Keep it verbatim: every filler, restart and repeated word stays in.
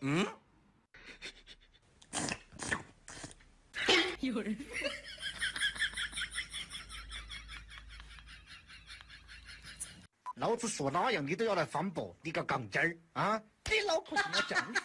嗯？ 有人。 老子说哪样你都要来反驳，你个杠精儿啊！你脑壳这么正。